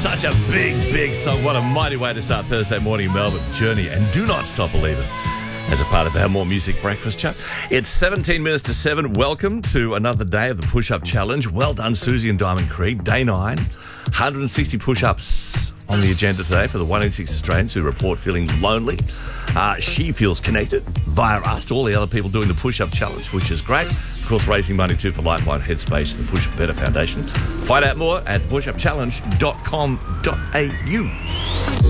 Such a big song. What a mighty way to start Thursday morning in Melbourne. Journey and Do Not Stop Believing as a part of our More Music Breakfast chat. It's 17 minutes to 7. Welcome to another day of the Push-Up Challenge. Well done, Susie and Diamond Creek. Day 9. 160 push-ups on the agenda today for the 1 in 6 Australians who report feeling lonely. She feels connected via us to all the other people doing the Push-Up Challenge, which is great. Of course, raising money too for Lifeline, Headspace, and the Push for Better Foundation. Find out more at pushupchallenge.com.au.